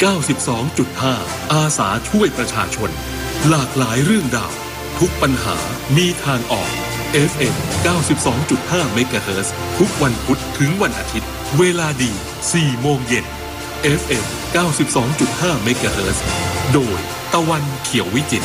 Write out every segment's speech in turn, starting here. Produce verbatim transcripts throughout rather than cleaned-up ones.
เก้าสิบสองจุดห้า อาสาช่วยประชาชนหลากหลายเรื่องราวทุกปัญหามีทางออก เอฟ เอ็ม เก้าสิบสองจุดห้า เมกะเฮิรตซ์ ทุกวันพุธถึงวันอาทิตย์เวลาดี สี่โมงเย็น เอฟ เอ็ม เก้าสิบสองจุดห้า เมกะเฮิรตซ์ โดยตะวันเขียววิจิตร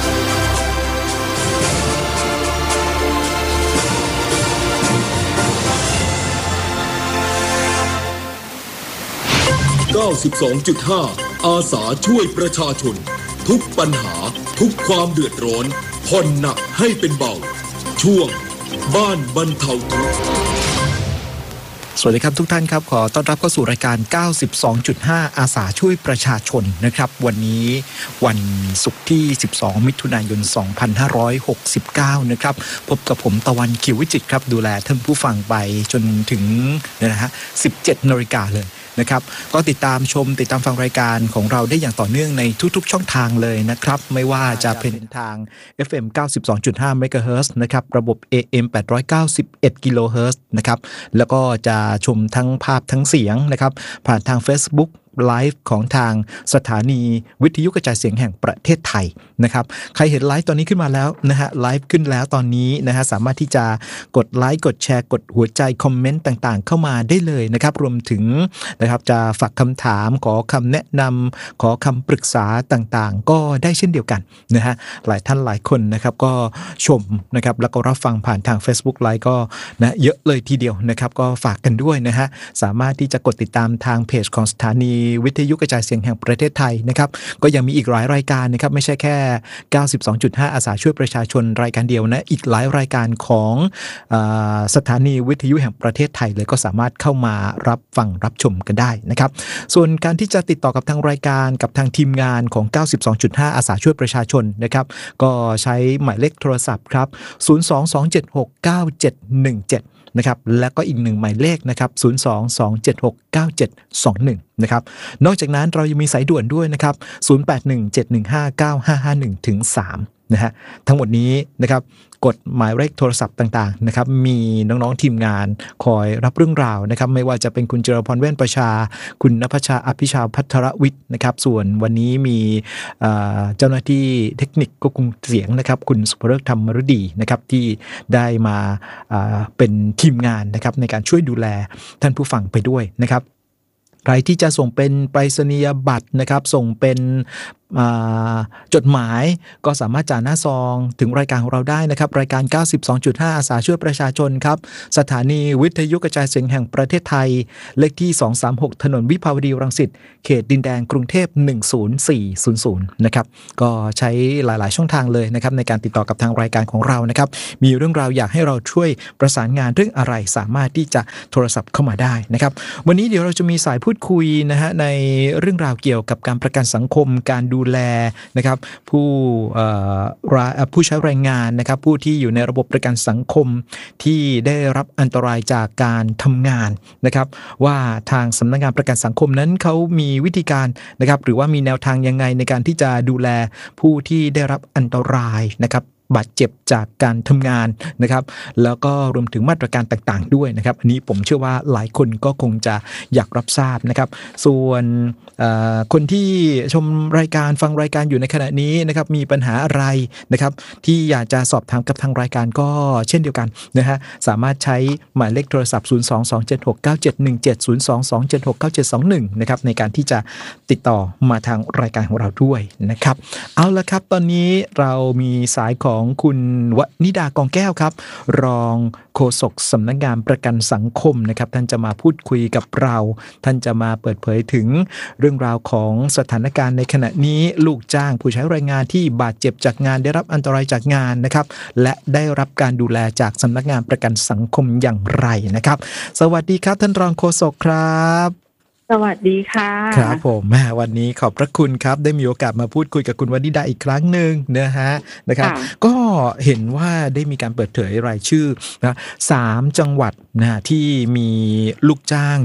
เก้าสิบสองจุดห้า อาสาช่วยประชาชนทุกปัญหาทุกความเดือดร้อนผ่อนหนักให้เป็นเบาช่วงบ้านบรรเทาทุกข์สวัสดีครับทุกท่านครับขอต้อนรับเข้าสู่รายการ เก้าสิบสองจุดห้า อาสาช่วยประชาชนนะครับวันนี้วันศุกร์ที่สิบสองมิถุนายนสองพันห้าร้อยหกสิบเก้านะครับพบกับผมตะวันเขียววิจิตรครับดูแลท่านผู้ฟังไปจนถึงนะฮะ สิบเจ็ดนาฬิกาเลยนะครับก็ติดตามชมติดตามฟังรายการของเราได้อย่างต่อเนื่องในทุกๆช่องทางเลยนะครับไม่ว่าจะเป็นทาง เอฟ เอ็ม เก้าสิบสองจุดห้า เมกะเฮิรตซ์นะครับระบบ เอ เอ็ม แปดร้อยเก้าสิบเอ็ด กิโลเฮิรตซ์นะครับแล้วก็จะชมทั้งภาพทั้งเสียงนะครับผ่านทาง Facebookไลฟ์ของทางสถานีวิทยุกระจายเสียงแห่งประเทศไทยนะครับใครเห็นไลฟ์ตอนนี้ขึ้นมาแล้วนะฮะไลฟ์ขึ้นแล้วตอนนี้นะฮะสามารถที่จะกดไลค์กดแชร์กดหัวใจคอมเมนต์ต่างๆเข้ามาได้เลยนะครับรวมถึงนะครับจะฝากคำถามขอคำแนะนำขอคำปรึกษาต่างๆก็ได้เช่นเดียวกันนะฮะหลายท่านหลายคนนะครับก็ชมนะครับแล้วก็รับฟังผ่านทาง Facebook ไลฟ์ก็นะเยอะเลยทีเดียวนะครับก็ฝากกันด้วยนะฮะสามารถที่จะกดติดตามทางเพจของสถานีวิทยุกระจายเสียงแห่งประเทศไทยนะครับก็ยังมีอีกหลายรายการนะครับไม่ใช่แค่ เก้าสิบสองจุดห้า อาสาช่วยประชาชนรายการเดียวนะอีกหลายรายการของอ่าสถานีวิทยุแห่งประเทศไทยเลยก็สามารถเข้ามารับฟังรับชมกันได้นะครับส่วนการที่จะติดต่อกับทางรายการกับทางทีมงานของ เก้าสิบสองจุดห้า อาสาช่วยประชาชนนะครับก็ใช้หมายเลขโทรศัพท์ครับศูนย์ สอง สอง เจ็ด หก เก้า เจ็ด หนึ่ง เจ็ดนะครับแล้วก็อีกหนึ่งหมายเลขนะครับศูนย์ สอง สอง เจ็ด หก เก้า เจ็ด สอง หนึ่งนะครับนอกจากนั้นเรายังมีสายด่วนด้วยนะครับศูนย์ แปด หนึ่ง เจ็ด หนึ่ง ห้า เก้า ห้า ห้า หนึ่ง ถึง สามนะฮะทั้งหมดนี้นะครับกดหมายเลขโทรศัพท์ต่างๆนะครับมีน้องๆทีมงานคอยรับเรื่องราวนะครับไม่ว่าจะเป็นคุณเจรพรแว่นประชาคุณณภัชชาอภิชาภัทรวิทย์นะครับส่วนวันนี้มีเจ้าหน้าที่เทคนิคควบคุมเสียงนะครับคุณสุภฤกษ์ธรรมฤดีนะครับที่ได้มาเป็นทีมงานนะครับในการช่วยดูแลท่านผู้ฟังไปด้วยนะครับใครที่จะส่งเป็นไปรษณียบัตรนะครับส่งเป็นจดหมายก็สามารถจ่ายหน้าซองถึงรายการของเราได้นะครับรายการ เก้าสิบสองจุดห้า อาสาช่วยประชาชนครับสถานีวิทยุกระจายเสียงแห่งประเทศไทยเลขที่สองสามหกถนนวิภาวดีรังสิตเขตดินแดงกรุงเทพหนึ่งศูนย์สี่ศูนย์ศูนย์นะครับก็ใช้หลายๆช่องทางเลยนะครับในการติดต่อกับทางรายการของเรานะครับมีเรื่องราวอยากให้เราช่วยประสานงานเรื่องอะไรสามารถที่จะโทรศัพท์เข้ามาได้นะครับวันนี้เดี๋ยวเราจะมีสายพูดคุยนะฮะในเรื่องราวเกี่ยวกับการประกันสังคมการดูแลนะครับผู้ผู้ใช้แรงงานนะครับผู้ที่อยู่ในระบบประกันสังคมที่ได้รับอันตรายจากการทำงานนะครับว่าทางสำนักงานประกันสังคมนั้นเขามีวิธีการนะครับหรือว่ามีแนวทางยังไงในการที่จะดูแลผู้ที่ได้รับอันตรายนะครับบาดเจ็บจากการทำงานนะครับแล้วก็รวมถึงมาตรการต่างๆด้วยนะครับอันนี้ผมเชื่อว่าหลายคนก็คงจะอยากรับทราบนะครับส่วนคนที่ชมรายการฟังรายการอยู่ในขณะนี้นะครับมีปัญหาอะไรนะครับที่อยากจะสอบถามกับทางรายการก็เช่นเดียวกันนะฮะสามารถใช้หมายเลขโทรศัพท์ศูนย์ สอง สอง เจ็ด หก เก้า เจ็ด หนึ่ง เจ็ด ศูนย์ สอง สอง เจ็ด หก เก้า เจ็ด สอง หนึ่งนะครับในการที่จะติดต่อมาทางรายการของเราด้วยนะครับเอาละครับตอนนี้เรามีสายของของคุณวนิดากองแก้วครับรองโฆษกสำนักงานประกันสังคมนะครับท่านจะมาพูดคุยกับเราท่านจะมาเปิดเผยถึงเรื่องราวของสถานการณ์ในขณะนี้ลูกจ้างผู้ใช้แรงงานที่บาดเจ็บจากงานได้รับอันตรายจากงานนะครับและได้รับการดูแลจากสำนักงานประกันสังคมอย่างไรนะครับสวัสดีครับท่านรองโฆษกครับสวัสดีค่ะครับผมแม่วันนี้ขอบพระคุณครับได้มีโอกาสมาพูดคุยกับคุณวนิดาอีกครั้งหนึ่งนะฮะนะครับก็เห็นว่าได้มีการเปิดเผยรายชื่อนะสามจังหวัดนะที่มีลูกจ้างเจ็บ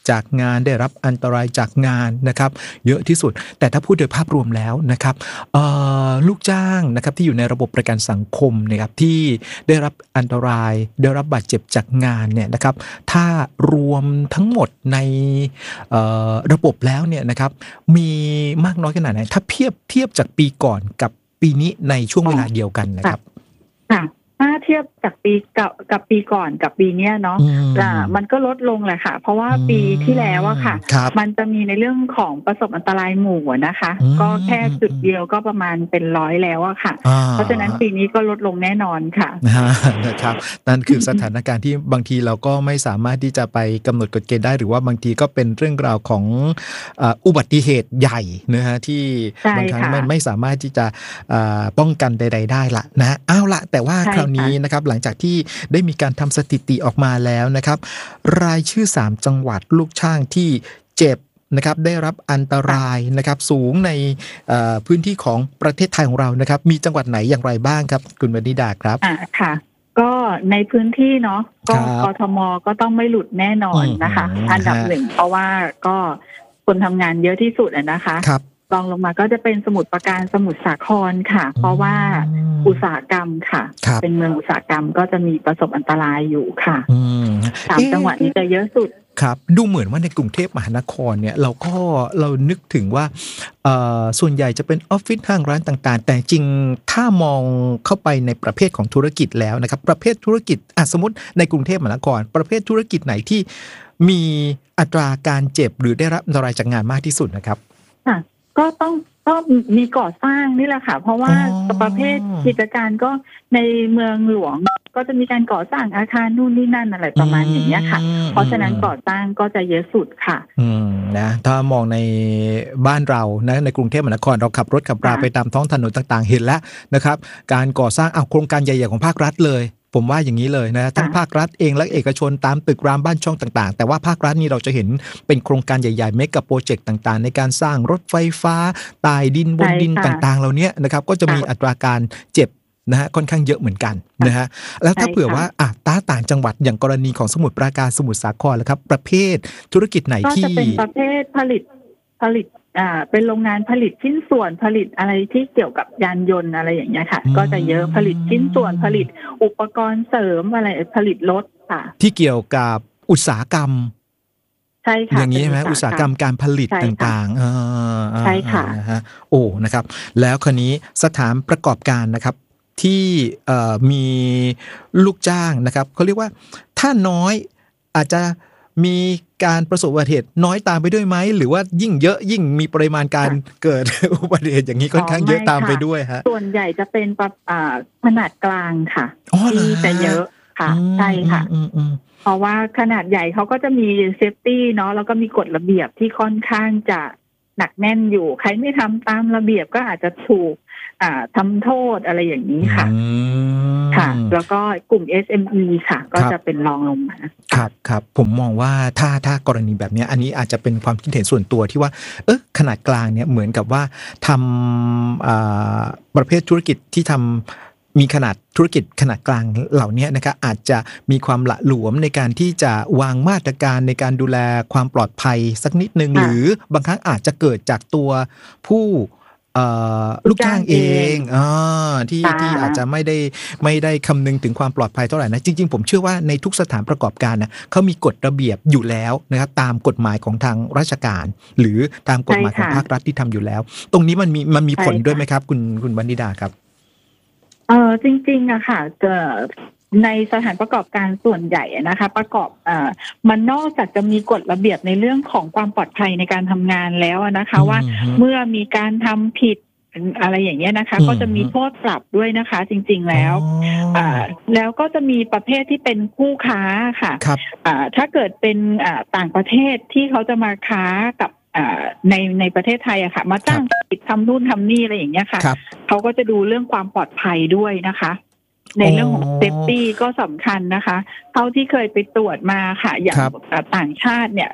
จากงานได้รับอันตรายจากงานนะครับเยอะที่สุดแต่ถ้าพูดโดยภาพรวมแล้วนะครับลูกจ้างนะครับที่อยู่ในระบบประกันสังคมนะครับที่ได้รับอันตรายได้รับบาดเจ็บจากงานเนี่ยนะครับถ้ารวมทั้งหมดในระบบแล้วเนี่ยนะครับมีมากน้อยขนาดไหนถ้าเทียบเทียบจากปีก่อนกับปีนี้ในช่วงเวลาเดียวกันนะครับค่ะถ้าเทียบจากปีกับกับปีก่อนกับปีนี้เนาะมันก็ลดลงแหละค่ะเพราะว่าปีที่แล้วอะค่ะมันจะมีในเรื่องของประสบอันตรายหมู่นะคะก็แค่จุดเดียวก็ประมาณเป็นร้อยแล้วอะค่ะเพราะฉะนั้นปีนี้ก็ลดลงแน่นอนค่ะนะครับนั่นคือสถานการณ์ที่บางทีเราก็ไม่สามารถที่จะไปกำหนดกฎเกณฑ์ได้หรือว่าบางทีก็เป็นเรื่องราวของอุบัติเหตุใหญ่นะฮะที่บางครั้งมันไม่สามารถที่จะป้องกันใดๆได้ละนะอ้าวละแต่ว่าคราวนี้นะครับหลังจากที่ได้มีการทำสถิติออกมาแล้วนะครับรายชื่อสามจังหวัดลูกช่างที่เจ็บนะครับได้รับอันตรายนะครับสูงในพื้นที่ของประเทศไทยของเรานะครับมีจังหวัดไหนอย่างไรบ้างครับคุณวนิดาครับอ่าค่ะก็ในพื้นที่เนาะก็กทมก็ต้องไม่หลุดแน่นอนนะคะอันดับหนึ่งเพราะว่าก็คนทำงานเยอะที่สุดนะคะรองลงมาก็จะเป็นสมุทรปราการสมุทรสาครค่ะเพราะว่าอุตสาหกรรมค่ะเป็นเมืองอุตสาหกรรมก็จะมีประสบอันตรายอยู่ค่ะสามจังหวัดนี้จะเยอะสุดครับดูเหมือนว่าในกรุงเทพมหานครเนี่ยเราก็เรานึกถึงว่าส่วนใหญ่จะเป็นออฟฟิศห้างร้านต่างๆแต่จริงถ้ามองเข้าไปในประเภทของธุรกิจแล้วนะครับประเภทธุรกิจสมมติในกรุงเทพมหานครประเภทธุรกิจไหนที่มีอัตราการเจ็บหรือได้รับอันตรายจากงานมากที่สุดนะครับค่ะก็ต้องก็มีก่อสร้างนี่แหละค่ะเพราะว่าประเภทกิจการก็ในเมืองหลวงก็จะมีการก่อสร้างอาคารนู่นนี่นั่นอะไรประมาณอย่างเงี้ยค่ะเพราะฉะนั้นก่อสร้างก็จะเยอะสุดค่ะอืมนะถ้ามองในบ้านเรานะในกรุงเทพมหานครเราขับรถขับราไปตามท้องถนนต่างๆเห็นแล้วนะครับการก่อสร้างเอาโครงการใหญ่ๆของภาครัฐเลยผมว่าอย่างนี้เลยนะทั้งภาครัฐเองและเอกชนตามตึกรามบ้านช่องต่างๆแต่ว่าภาครัฐนี่เราจะเห็นเป็นโครงการใหญ่ๆเมกะโปรเจกต์ต่างๆในการสร้างรถไฟฟ้าใต้ดินบนดินต่างๆเหล่านี้นะครับก็จะมีอัตราการเจ็บนะฮะค่อนข้างเยอะเหมือนกันนะฮะแล้วถ้าเผื่อว่าอ่ะต้าต่างจังหวัดอย่างกรณีของสมุทรปราการสมุทรสาครแล้วครับประเภทธุรกิจไหนที่ก็จะเป็นประเภทผลิตผลิตอ่าเป็นโรงงานผลิตชิ้นส่วนผลิตอะไรที่เกี่ยวกับยานยนต์อะไรอย่างเงี้ยค่ะก็จะเยอะผลิตชิ้นส่วนผลิตอุปกรณ์เสริมอะไรผลิตรถค่ะที่เกี่ยวกับอุตสาหกรรมใช่ค่ะอย่างนี้ใช่ไหมอุตสาหกรรมการผลิตต่างๆใช่ค่ะนะฮะโอ้นะครับแล้วคราวนี้สถานประกอบการนะครับที่มีลูกจ้างนะครับเขาเรียกว่าถ้าน้อยอาจจะมีการประสบอุบัติเหตุน้อยตามไปด้วยไหมหรือว่ายิ่งเยอะยิ่งมีปริมาณการเกิดอุบัติเหตุอย่างนี้ค่อนข้างเยอะตามไปด้วยฮะส่วนใหญ่จะเป็นขนาดกลางค่ะที่จะเยอะค่ะใช่ค่ะเพราะว่าขนาดใหญ่เขาก็จะมีเซฟตี้เนาะแล้วก็มีกฎระเบียบที่ค่อนข้างจะหนักแน่นอยู่ใครไม่ทำตามระเบียบก็อาจจะถูกทำโทษอะไรอย่างนี้ค่ะค่ะแล้วก็กลุ่ม เอส เอ็ม อี ค่ะก็จะเป็นรองลงมาครับครับผมมองว่าถ้าถ้ากรณีแบบนี้อันนี้อาจจะเป็นความคิดเห็นส่วนตัวที่ว่าเออขนาดกลางเนี่ยเหมือนกับว่าทำประเภทธุรกิจที่ทำมีขนาดธุรกิจขนาดกลางเหล่านี้นะครับอาจจะมีความหละหลวมในการที่จะวางมาตรการในการดูแลความปลอดภัยสักนิดนึงหรือบางครั้งอาจจะเกิดจากตัวผู้ลูกจ้างเองอ่าที่ที่อาจจะไม่ได้ไม่ได้คำนึงถึงความปลอดภัยเท่าไหร่นะจริงๆผมเชื่อว่าในทุกสถานประกอบการนะเขามีกฎระเบียบอยู่แล้วนะครับตามกฎหมายของทางราชการหรือตามกฎหมายของภาครัฐที่ทำอยู่แล้วตรงนี้มันมีมันมีผลด้วยไหมครับคุณคุณวรรณิดาครับเออจริงๆอะค่ะจะในสถานประกอบการส่วนใหญ่นะคะประกอบอ่ามันนอกจากจะมีกฎระเบียบในเรื่องของความปลอดภัยในการทำงานแล้วนะคะว่าเมื่อมีการทำผิดอะไรอย่างเงี้ยนะคะก็จะมีโทษปรับด้วยนะคะจริงๆแล้วอ่าแล้วก็จะมีประเภทที่เป็นคู่ค้าค่ะอ่าถ้าเกิดเป็นอ่าต่างประเทศที่เขาจะมาค้ากับในในประเทศไทยอะค่ะมาจ้างผิดทำนู่นทำนี่อะไรอย่างเงี้ยค่ะเขาก็จะดูเรื่องความปลอดภัยด้วยนะคะในเรื่องของเซฟตี้ก็สำคัญนะคะเท่าที่เคยไปตรวจมาค่ะอย่างต่างชาติเนี่ย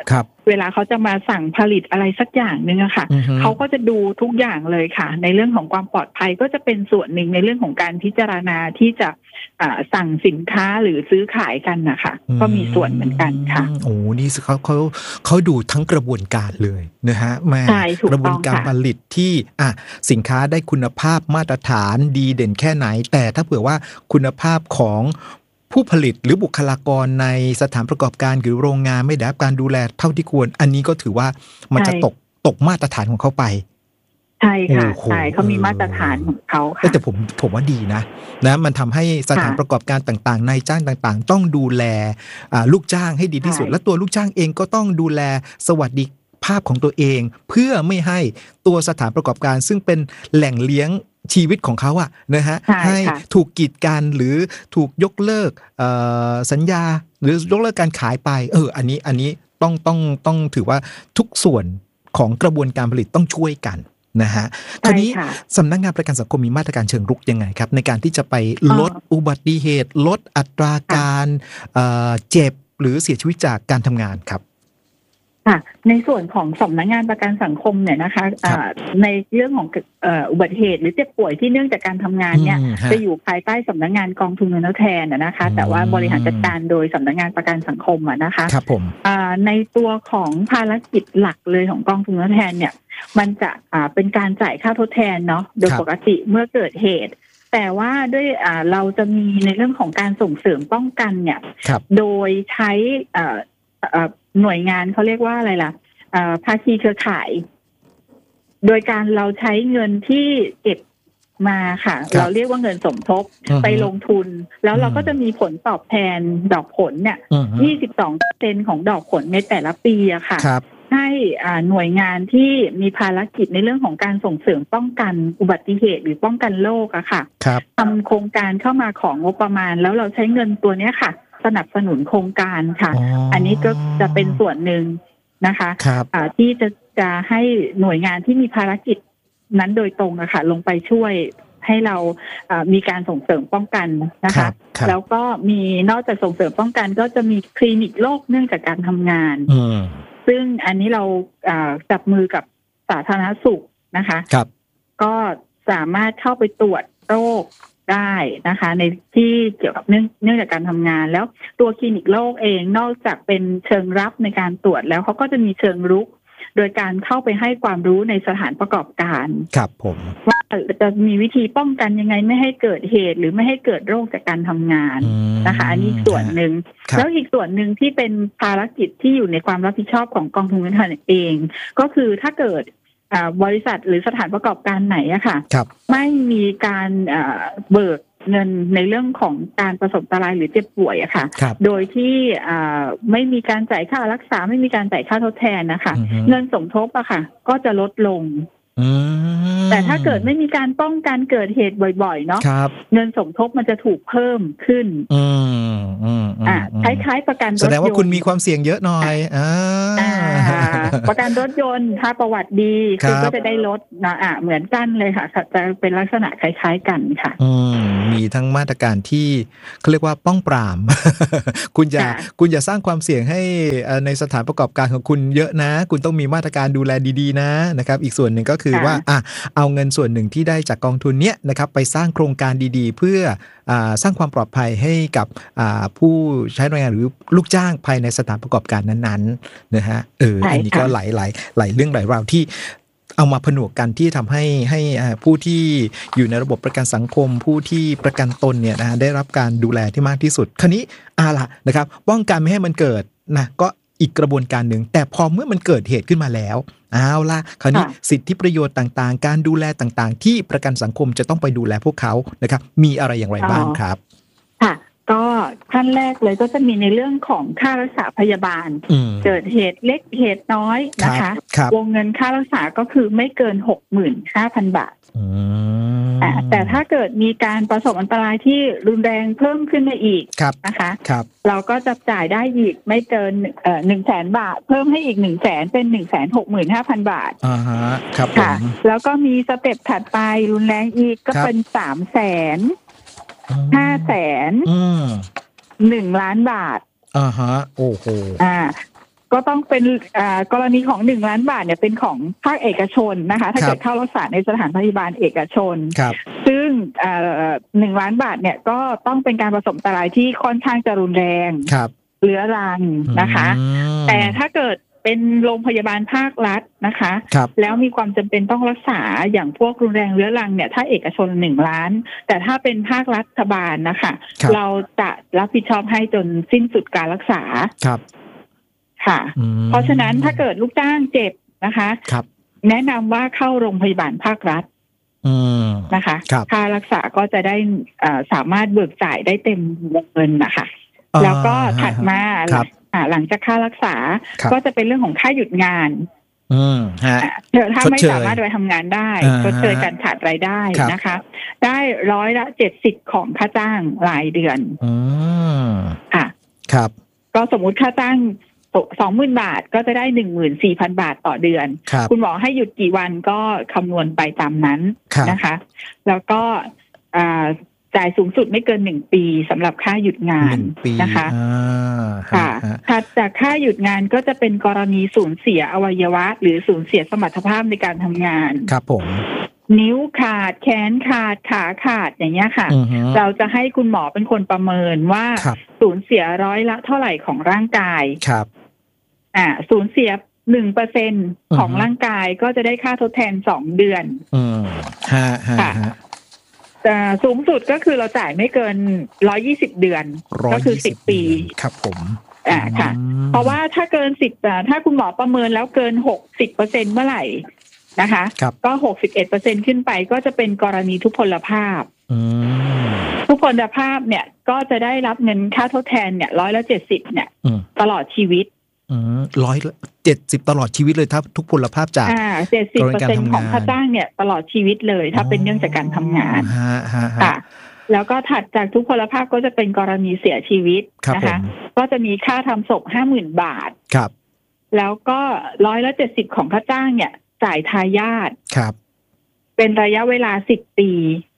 เวลาเขาจะมาสั่งผลิตอะไรสักอย่างนึงอะค่ะเขาก็จะดูทุกอย่างเลยค่ะในเรื่องของความปลอดภัยก็จะเป็นส่วนหนึ่งในเรื่องของการพิจารณาที่จะสั่งสินค้าหรือซื้อขายกันนะคะก็มีส่วนเหมือนกันค่ะโอ้นี่เขาเขาเขาดูทั้งกระบวนการเลยนะฮะแม่กระบวนการผลิตที่อ่ะสินค้าได้คุณภาพมาตรฐานดีเด่นแค่ไหนแต่ถ้าเผื่อว่าคุณภาพของผู้ผลิตหรือบุคลากรในสถานประกอบการหรือโรงงานไม่ได้รับการดูแลเท่าที่ควรอันนี้ก็ถือว่ามันจะตกตกมาตรฐานของเขาไปใช่ค่ะใช่เขามีมาตรฐานของเขาค่ะแต่ผมผมว่าดีนะนะมันทำให้สถานประกอบการต่างๆนายจ้างต่างๆต้องดูแลลูกจ้างให้ดีที่สุดและตัวลูกจ้างเองก็ต้องดูแลสวัสดิภาพของตัวเองเพื่อไม่ให้ตัวสถานประกอบการซึ่งเป็นแหล่งเลี้ยงชีวิตของเขาอะนะฮะให้ถูกกีดกันหรือถูกยกเลิกสัญญาหรือยกเลิกการขายไปเอออันนี้อันนี้ต้องต้องต้องถือว่าทุกส่วนของกระบวนการผลิตต้องช่วยกันนะฮะทีนี้สำนักงานประกันสังคมมีมาตรการเชิงรุกยังไงครับในการที่จะไปลดอุบัติเหตุลดอัตราการเจ็บหรือเสียชีวิตจากการทำงานครับค่ะในส่วนของสำนักงานประกันสังคมเนี่ยนะคะในเรื่องของอุบัติเหตุหรือเจ็บป่วยที่เนื่องจากการทำงานเนี่ยจะอยู่ภายใต้สำนักงานกองทุนเงินทดแทนนะคะแต่ว่าบริหารจัดการโดยสำนักงานประกันสังคมนะคะครับผมในตัวของภารกิจหลักเลยของกองทุนเงินทดแทนเนี่ยมันจะเป็นการจ่ายค่าทดแทนเนาะโดยปกติเมื่อเกิดเหตุแต่ว่าด้วยเราจะมีในเรื่องของการส่งเสริมป้องกันเนี่ยโดยใช้หน่วยงานเขาเรียกว่าอะไรล่ะภาคีเครือข่ายโดยการเราใช้เงินที่เก็บมาค่ะเราเรียกว่าเงินสมทบไปลงทุนแล้วเราก็จะมีผลตอบแทนดอกผลเนี่ย ยี่สิบสองเปอร์เซ็นต์ ของดอกผลในแต่ละปีอะค่ะให้หน่วยงานที่มีภารกิจในเรื่องของการส่งเสริมป้องกันอุบัติเหตุหรือป้องกันโรคอะค่ะทำโครงการเข้ามาของงบประมาณแล้วเราใช้เงินตัวนี้ค่ะสนับสนุนโครงการค่ะ อ, อันนี้ก็จะเป็นส่วนหนึ่งนะคะที่จะจะให้หน่วยงานที่มีภารกิจนั้นโดยตรงนะคะลงไปช่วยให้เรามีการส่งเสริมป้องกันนะคะแล้วก็มีนอกจากส่งเสริมป้องกันก็จะมีคลินิกโรคเนื่องจากการทำงานซึ่งอันนี้เราจับมือกับสาธารณสุขนะคะก็สามารถเข้าไปตรวจโรคได้นะคะในที่เกี่ยวกับเนื่องเนื่องจากการทำงานแล้วตัวคลินิกโรคเองนอกจากเป็นเชิงรับในการตรวจแล้วเขาก็จะมีเชิงรุกโดยการเข้าไปให้ความรู้ในสถานประกอบการครับผมว่าจะมีวิธีป้องกันยังไงไม่ให้เกิดเหตุหรือไม่ให้เกิดโรคจากการทำงานนะคะอันนี้ส่วนหนึ่งแล้วอีกส่วนหนึ่งที่เป็นภารกิจที่อยู่ในความรับผิดชอบของกองทุนเงินทดแทนเองก็คือถ้าเกิดบริษัทหรือสถานประกอบการไหนอะค่ะไม่มีการเบิกเงินในเรื่องของการประสบอันตรายหรือเจ็บป่วยอะค่ะโดยที่ไม่มีการจ่ายค่ารักษาไม่มีการจ่ายค่าทดแทนนะคะเงินสมทบอะค่ะก็จะลดลงแต่ถ้าเกิดไม่มีการป้องกันเกิดเหตุบ่อยๆเนาะเงินสมทบมันจะถูกเพิ่มขึ้นอ่าคล้ายๆประกันรถยนต์แสดงว่าคุณมีความเสี่ยงเยอะหน่อยอ่าประกันรถยนต์ถ้าประวัติดีคือก็จะได้ลดนะอ่ะเหมือนกันเลยค่ะจะเป็นลักษณะคล้ายๆกันค่ะอืมมีทั้งมาตรการที่เขาเรียกว่าป้องปรามคุณอย่าคุณอย่าสร้างความเสี่ยงให้ในสถานประกอบการของคุณเยอะนะคุณต้องมีมาตรการดูแลดีๆนะนะครับอีกส่วนหนึ่งก็คือว่าอ่ะเอาเงินส่วนหนึ่งที่ได้จากกองทุนเนี้ยนะครับไปสร้างโครงการดีๆเพื่อสร้างความปลอดภัยให้กับผู้ใช้แรงงานหรือลูกจ้างภายในสถานประกอบการนั้นๆนะฮะเอออันนี้ก็หลายหลายหลายเรื่องหลายราวที่เอามาผนวกกันที่ทำให้ให้ผู้ที่อยู่ในระบบประกันสังคมผู้ที่ประกันตนเนี่ยนะได้รับการดูแลที่มากที่สุดคราวนี้อาล่ะนะครับป้องกันไม่ให้มันเกิดนะก็อีกกระบวนการหนึ่งแต่พอเมื่อมันเกิดเหตุขึ้นมาแล้วเอาล่ะคราวนี้สิทธิประโยชน์ต่างๆการดูแลต่างๆที่ประกันสังคมจะต้องไปดูแลพวกเขานะครับมีอะไรอย่างไรบ้างครับค่ะก็ขั้นแรกเลยก็จะมีในเรื่องของค่ารักษาพยาบาลเกิดเหตุเล็กเหตุน้อยนะคะวงเงินค่ารักษาก็คือไม่เกิน หกหมื่นห้าพัน บาทแต่ถ้าเกิดมีการประสบอันตรายที่รุนแรงเพิ่มขึ้นมาอีกนะคะเราก็จะจ่ายได้อีกไม่เกินเอ่อ หนึ่งแสน บาทเพิ่มให้อีก หนึ่งแสน เป็น หนึ่งแสนหกหมื่นห้าพัน บาทอ่าฮะครับค่ะแล้วก็มีสเต็ปถัดไปรุนแรงอีกก็เป็น สามแสน ห้าแสน หนึ่งล้านบาทอ่าฮะโอ้โหอ่าก็ต้องเป็นกรณีของหนึ่งล้านบาทเนี่ยเป็นของภาคเอกชนนะคะถ้าเกิดเข้ารักษาในสถานพยาบาลเอกชนซึ่งหนึ่งล้านบาทเนี่ยก็ต้องเป็นการประสบอันตรายที่ค่อนข้างจะรุนแรงเรื้อรังนะคะแต่ถ้าเกิดเป็นโรงพยาบาลภาครัฐนะคะแล้วมีความจำเป็นต้องรักษาอย่างพวกรุนแรงเรื้อรังเนี่ยถ้าเอกชนหนึ่งล้านแต่ถ้าเป็นภาครัฐบาลนะคะเราจะรับผิดชอบให้จนสิ้นสุดการรักษาค่ะเพราะฉะนั้นถ้าเกิดลูกจ้างเจ็บนะคะแนะนำว่าเข้าโรงพยาบาลภาครัฐนะคะค่ารักษาก็จะได้สามารถเบิกจ่ายได้เต็มวงเงินนะคะแล้วก็ถัดมาหลังจากค่ารักษาก็จะเป็นเรื่องของค่าหยุดงานเธอถ้าไม่สามารถไปทำงานได้ชดเชยการขาดรายได้นะคะได้ร้อยละเจ็ดสิบของค่าจ้างรายเดือนค่ะครับก็สมมุติค่าจ้างสองหมื่นบาทก็จะได้หนึ่งหมื่นสี่พันบาทต่อเดือนคุณหมอให้หยุดกี่วันก็คำนวณไปตามนั้นนะคะแล้วก็จ่ายสูงสุดไม่เกินหนึ่งปีสำหรับค่าหยุดงานนะคะค่ะถัดจากค่าหยุดงานก็จะเป็นกรณีสูญเสียอวัยวะหรือสูญเสียสมรรถภาพในการทำงานครับผมนิ้วขาดแขนขาดขาขาดอย่างเงี้ยค่ะเราจะให้คุณหมอเป็นคนประเมินว่าสูญเสียร้อยละเท่าไหร่ของร่างกายครับอ่าสูญเสียหนึ่งเปอร์เซ็นของร่างกายก็จะได้ค่าทดแทนสองเดือนอืมฮะฮะแต่สูงสุดก็คือเราจ่ายไม่เกินร้อยยี่สิบเดือนก็คือสิบปีครับผมอ่าค่ะเพราะว่าถ้าเกินสิบถ้าคุณหมอประเมินแล้วเกินหกสิบเปอร์เซ็นเมื่อไหร่นะคะก็หกสิบเอ็ดเปอร์เซ็นขึ้นไปก็จะเป็นกรณีทุพพลภาพทุพพลภาพเนี่ยก็จะได้รับเงินค่าทดแทนเนี่ยร้อยละเจ็ดสิบเนี่ยตลอดชีวิตร้อยเจ็ดสิบตลอดชีวิตเลยถ้าทุกพลภาพจากอ่าเจ็ดสิบเปอร์เซ็นของค่าจ้างเนี่ยตลอดชีวิตเลยถ้าเป็นเนื่องจากการทำงานค่ะแล้วก็ถัดจากทุกพลภาพก็จะเป็นกรณีเสียชีวิตนะคะก็จะมีค่าทำศพห้าหมื่นบาทครับแล้วก็ร้อยละเจ็ดสิบของค่าจ้างเนี่ยจ่ายทายาทครับเป็นระยะเวลาสิบปี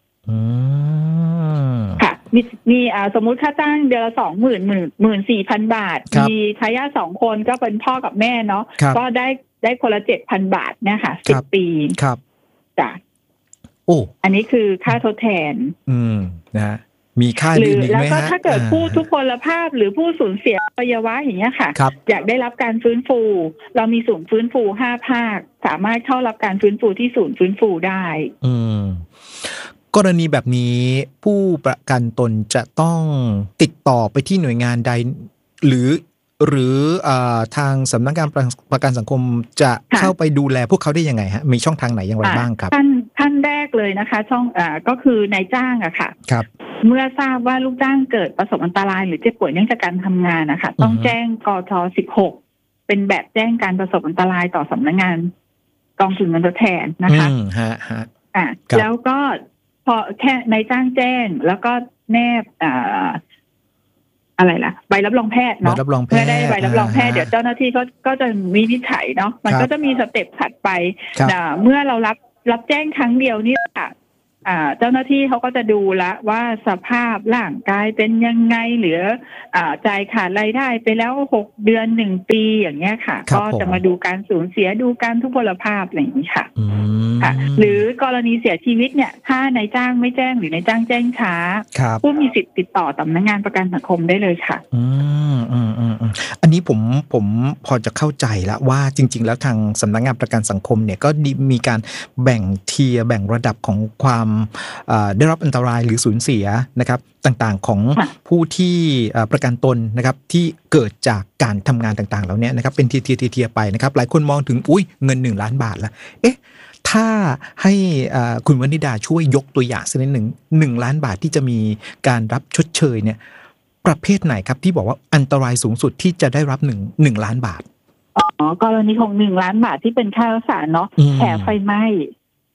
ค่ะมีมีอ่าสมมุติค่าจ้างเดือนละสองหมื่นหมื่นหมื่นสี่พันบาทมีทายาทสองคนก็เป็นพ่อกับแม่เนาะก็ได้ได้คนละเจ็ดพันบาทเนี่ยค่ะสิบปีครับจ้ะโอ้อันนี้คือค่าทดแทนอืมนะมีค่าอื่นอีกไหมฮะแล้วก็ถ้าเกิดผู้ทุพพลภาพหรือผู้สูญเสียอวัยวะอย่างเงี้ยค่ะอยากได้รับการฟื้นฟูเรามีศูนย์ฟื้นฟูห้าภาคสามารถเข้ารับการฟื้นฟูที่ศูนย์ฟื้นฟูได้อืมกรณีแบบนี้ผู้ประกันตนจะต้องติดต่อไปที่หน่วยงานใดหรือหรือทางสำนักงานประกันสังคมจะเข้าไปดูแลพวกเขาได้ยังไงฮะมีช่องทางไหนอย่างไรบ้างครับท่านท่านแรกเลยนะคะช่องอ่าก็คือนายจ้างอะค่ะครับเมื่อทราบว่าลูกจ้างเกิดประสบอันตรายหรือเจ็บป่วยเนื่องจากการทำงานนะคะต้องแจ้งกท.สิบหกเป็นแบบแจ้งการประสบอันตรายต่อสำนักงานกองทุนเงินทดแทนนะคะอืมฮะฮะอ่าแล้วก็พอแค่นายจ้างแจ้งแล้วก็แนบอ่าอะไรล่ะใบรับรองแพทย์เนาะเมื่อได้ใบรับรองแพทย์เดี๋ยวเจ้าหน้าที่ก็ก็จะวินิจฉัยเนาะมันก็จะมีสเต็ปถัดไปเมื่อเรารับรับแจ้งครั้งเดียวนี่ค่ะเจ้าหน้าที่เขาก็จะดูละว่าสภาพร่างกายเป็นยังไงหรือจ่ายขาดรายได้ไปแล้วหกเดือนหนึ่งปีอย่างเงี้ยค่ะก็จะมาดูการสูญเสียดูการทุพพลภาพอะไรอย่างนี้ค่ะค่ะหรือกรณีเสียชีวิตเนี่ยถ้านายจ้างไม่แจ้งหรือนายจ้างแจ้งช้าผู้มีสิทธิ์ติดต่อสำนักงานประกันสังคมได้เลยค่ะอืมอืมอืมอันนี้ผมผมพอจะเข้าใจแล้วว่าจริงๆแล้วทางสำนักงานประกันสังคมเนี่ยก็มีการแบ่งเทียร์แบ่งระดับของความได้รับอันตรายหรือสูญเสียนะครับต่างๆของผู้ที่ประกันตนนะครับที่เกิดจากการทำงานต่างๆเหล่านี้นะครับเป็นเทียร์เทียร์ไปนะครับหลายคนมองถึงอุ้ยเงินหนึ่งล้านบาทแล้วเอ๊ะถ้าให้คุณวนิดาช่วยยกตัวอย่างสักนิดหนึ่งหนึ่งล้านบาทที่จะมีการรับชดเชยเนี่ยประเภทไหนครับที่บอกว่าอันตรายสูงสุดที่จะได้รับหนึ่งหนึ่งล้านบาทอ๋อกรณีของหนึ่งล้านบาทที่เป็นค่ารักษาเนาะแผลไฟไหม้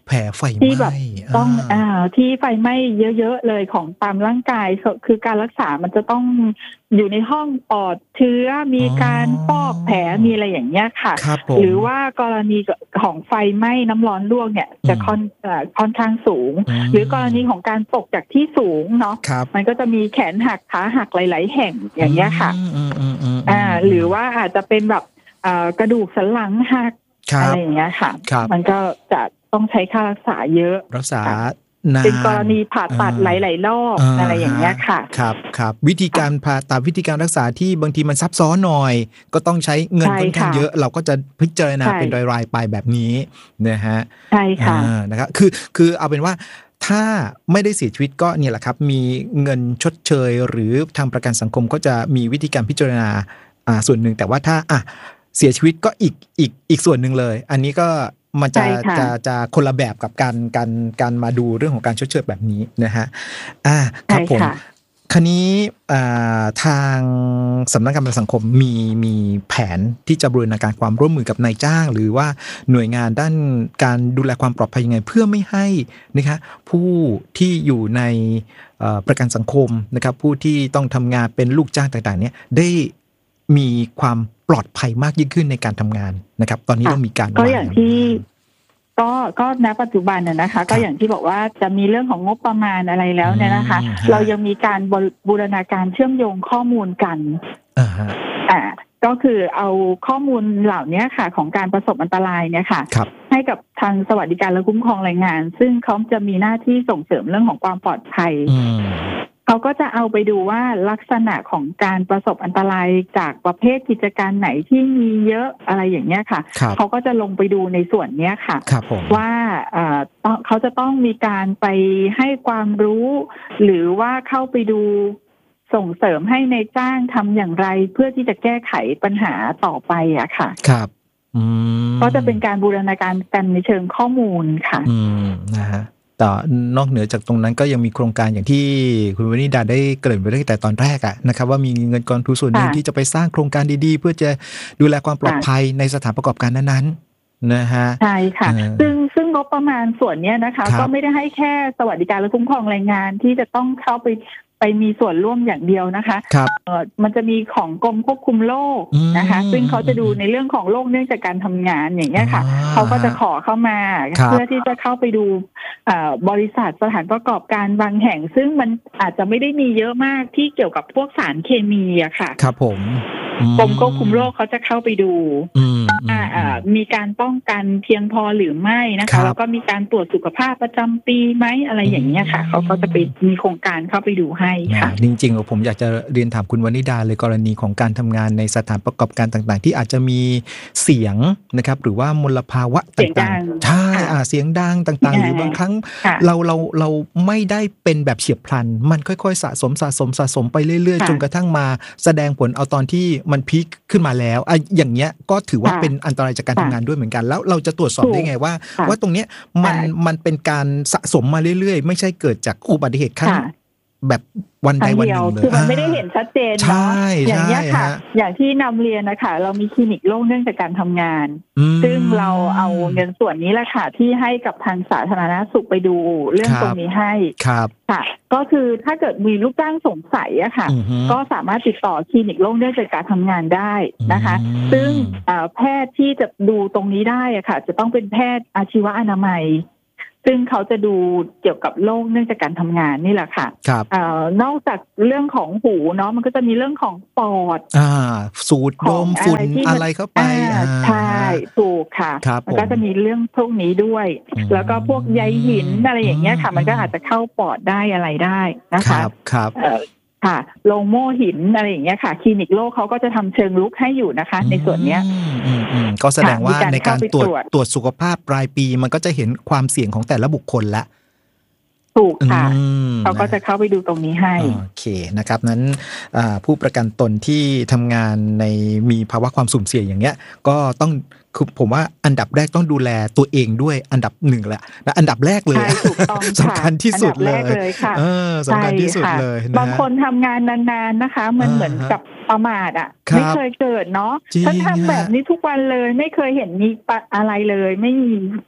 แผลไฟไหที่ม้แบบต้องอาอ่าที่ไฟไหม้เยอะๆเลยของตามร่างกายคือคือการรักษามันจะต้องอยู่ในห้องปลอดเชื้อมีอ๋อการฟอกแผลมีอะไรอย่างเงี้ยค่ะครับผหรืมอว่ากรณีของไฟไหม้น้ำร้อนลวกเนี่ยอืมจะค่อนเอ่อค่อนข้างสูงอืมหรือกรณีของการตกจากที่สูงเนาะครับมันก็จะมีแขนหักขาหักหลาย ๆ แห่งอย่างเงี้ยค่ะอืมๆๆๆอ่าหรือว่าอาจจะเป็นแบบเอ่อกระดูกสันหลังหักครัอะบไรอย่างเงี้ยค่ะครับมันก็จะต้องใช้ค่ารักษาเยอะรักษาค่ะนานเป็นกรณีผ่าตัดเออหลาย ๆ รอบอะอะไรอย่างเงี้ยค่ะครับครับวิธีการผ่าตัดวิธีการรักษาที่บางทีมันซับซ้อนหน่อย ก็ต้องใช้เงินใช่ค่อนข้างค่ะเยอะ เราก็จะพิจารณาใช่เป็นรายๆไปแบบนี้นะครับใช่ค่ะอานะครับคือคือเอาเป็นว่าถ้าไม่ได้เสียชีวิตก็เนี่ยแหละครับมีเงินชดเชย หรือทางประกันสังคมก็จะมีวิธีการพิจารณาอ่าส่วนหนึ่งแต่ว่าถ้าอ่ะเสียชีวิตก็อีกอีกอีกส่วนหนึ่งเลย อันนี้ก็มันจะใช่ค่ะจะจะคนละแบบกับการการการมาดูเรื่องของการชดเชยแบบนี้นะฮะอ่าคใช่รับผมค่ะคราวนี้อ่าทางสำนักงานประกันสังคมมีมีแผนที่จะบูรณาการความร่วมมือกับนายจ้าง หรือว่าหน่วยงานด้านการดูแลความปลอดภัยยังไง เพื่อไม่ให้นะคะผู้ที่อยู่ในเอ่อประกันสังคมนะครับผู้ที่ต้องทำงานเป็นลูกจ้างต่างๆเนี่ยได้มีความปลอดภัยมากยิ่งขึ้นในการทำงานนะครับ ตอนนี้ค่ะต้องมีการก็อย่างที่วางก็ก็ณปัจจุบันน่ะนะคะ ก็อย่างที่บอกว่าจะมีเรื่องของงบประมาณอะไรแล้วเนี่ยนะคะอืมฮะเรายังมีการบรบูรณาการเชื่อมโยงข้อมูลกันอ่าฮะอ่าก็คือเอาข้อมูลเหล่านี้ค่ะ ของการประสบอันตรายเนี่ยค่ะครับให้กับทางสวัสดิการและคุ้มครองแรงงาน ซึ่งเขาจะมีหน้าที่ส่งเสริมเรื่องของความปลอดภัยอืมเขาก็จะเอาไปดูว่าลักษณะของการประสบอันตรายจากประเภทกิจการไหนที่มีเยอะอะไรอย่างเงี้ยค่ะครับเขาก็จะลงไปดูในส่วนเนี้ยค่ะครับผมว่าเอ่อต้องเขาจะต้องมีการไปให้ความรู้ หรือว่าเข้าไปดูส่งเสริมให้ในายจ้างทำอย่างไรเพื่อที่จะแก้ไขปัญหาต่อไปอะค่ะครับอืมก็จะเป็นการบูรณาการกันในเชิงข้อมูลค่ะอืมนะฮะต่อนอกเหนือจากตรงนั้นก็ยังมีโครงการอย่างที่คุณวนิดาได้เกริ่นไปตั้งแต่ตอนแรกอะนะครับว่ามีเงินกองทุนส่วนหนึ่งค่ะที่จะไปสร้างโครงการดีๆ เพื่อจะดูแลความปลอดภัยในสถานประกอบการนั้นๆนะฮะใช่ค่ะเออซึ่งซึ่งงบประมาณส่วนเนี้ยนะคะครับก็ไม่ได้ให้แค่สวัสดิการและคุ้มครองแรงงานที่จะต้องเข้าไปไปมีส่วนร่วมอย่างเดียวนะคะครับเอ่อมันจะมีของกรมควบคุมโรคอืมนะคะ ซึ่งเขาจะดูในเรื่องของโรคเนื่องจากการทำงานอย่างเงี้ยค่ะอ่าเขาก็จะขอเข้ามาครับเพื่อที่จะเข้าไปดูเอ่อบริษัทสถานประกอบการบางแห่ง ซึ่งมันอาจจะไม่ได้มีเยอะมากที่เกี่ยวกับพวกสารเคมีอะค่ะครับผมอืกรมควบคุมโรคเขาจะเข้าไปดูอืมอืมอ่าอ่ามีการป้องกันเพียงพอหรือไม่นะครัคะบแล้วก็มีการตรวจสุขภาพประจำปีไหมอะไรอย่างเงี้ยค่ะอืมเขาก็จะไปมีโครงการเข้าไปดูให้ค่ะนะจริงๆผมอยากจะเรียนถามคุณวนิดาเลยกรณีของการทำงานในสถานประกอบการต่างๆ ที่อาจจะมีเสียงนะครับหรือว่ามลภาวะเสียงดัต่างงๆใช่ค่ะอ่าเสียงดังต่างๆ หรือบางครั้งค่ะเราเราเราไม่ได้เป็นแบบเฉียบพลัน มันค่อยๆสะสมสะสมสะสมไปเรื่อยๆค่ะจนกระทั่งมาแสดงผลเอาตอนที่มันพีคขึ้นมาแล้วอ่ะอย่างเงี้ยก็ถือว่าค่ะเป็นอันตรายจากการค่ะทำงานด้วยเหมือนกัน แล้วเราจะตรวจสอบถูกได้ไงว่าค่ะว่าตรงเนี้ยมันใช่มันเป็นการสะสมมาเรื่อยๆ ไม่ใช่เกิดจากอุบัติเหตุครั้งค่ะแบบวันคใดรั้งวันเดีหยวนึ่งเลยคือมันไม่ได้อ่าเห็นชัดเจนใช่เนาะอย่างเงี้ยค่ะใช่ฮะอย่างที่นำเรียนนะคะเรามีคลินิกโรคเนื่องจากการทำงานอืมซึ่งเราเอาเงินส่วนนี้แหละค่ะที่ให้กับทางสาธารณสุขไปดูเรื่องครับตรงนี้ให้ครับค่ะ ก็คือถ้าเกิดมีลูกจ้างสงสัยอะค่ะอือฮึก็สามารถติดต่อคลินิกโรคเนื่องจากการทำงานได้นะคะอืมซึ่งเอ่อแพทย์ที่จะดูตรงนี้ได้อะค่ะ จะต้องเป็นแพทย์อาชีวะอนามัย ซึ่งเขาจะดูเกี่ยวกับโรคเนื่องจากการทำงานนี่แหละค่ะครับเอ่อนอกจากเรื่องของหูเนาะมันก็จะมีเรื่องของปอดอ่า สูดขดองมอะไรฝุ่นที่มันอะไรเข้าไปอ่าอ่าใช่ถูกค่ะครับมันก็ผมจะมีเรื่องพวกนี้ด้วยอืมแล้วก็พวกใยหินอะไรอย่างเงี้ยค่ะอืมมันก็อาจจะเข้าปอดได้อะไรได้นะคคะรับครับเอ่อค่ะโลงโม่หินอะไรอย่างเงี้ยค่ะคลินิกโรคเขาก็จะทำเชิงลุกให้อยู่นะคะ ในส่วนเนี้ยอืมอืมอืมก็แสดงว่าค่ะมีการในการเข้าไปตรวจตรวจตรวจสุขภาพรายปีมันก็จะเห็นความเสี่ยงของแต่ละบุคคลละถูกค่ะอืมเขาก็จะเข้าไปดูตรงนี้ให้โอเคนะครับนั้นอ่าผู้ประกันตนที่ทำงานในมีภาวะความสุ่มเสี่ยงอย่างเงี้ยก็ต้องคือผมว่าอันดับแรกต้องดูแลตัวเองด้วยอันดับหนึ่งแหละนะอันดับแรกเลยใช่ถูกต้องค่ะสำคัญที่สุดเลอันดับแรกยเลยค่ะเออสำคัญที่สุดใช่ค่ะเลยนะบางคนทำงานนานๆนะคะ มันอ่าเหมือนกับประมาทอ่ะครับไม่เคยเกิดเนาะจริงฉันทำแบบฮะนี้ทุกวันเลย ไม่เคยเห็นมีปะอะไรเลย ไม่มี